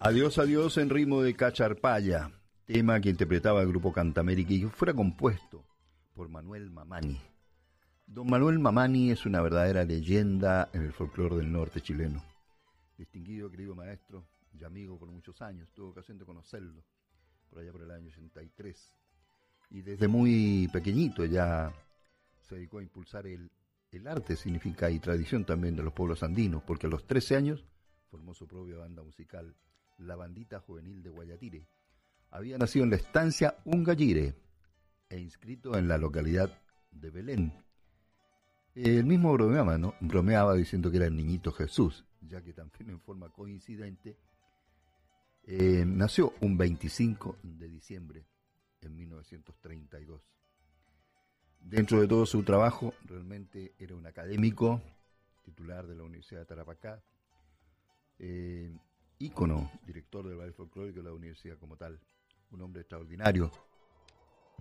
Adiós, adiós en ritmo de Cacharpaya, tema que interpretaba el grupo Cantamérica y que fuera compuesto por Manuel Mamani. Don Manuel Mamani es una verdadera leyenda en el folclore del norte chileno. Distinguido, querido maestro y amigo por muchos años, tuve ocasión de conocerlo por allá por el año 83. Y desde muy pequeñito ya se dedicó a impulsar el arte, significa, y tradición también de los pueblos andinos, porque a los 13 años formó su propia banda musical, la Bandita Juvenil de Guayatire. Había nacido en la estancia Ungallire e inscrito en la localidad de Belén. Él mismo bromeaba, ¿no? Bromeaba diciendo que era el niñito Jesús, ya que también en forma coincidente nació un 25 de diciembre en 1932. Dentro de todo su trabajo, realmente era un académico, titular de la Universidad de Tarapacá, ícono, director del baile folclórico de la universidad como tal, un hombre extraordinario,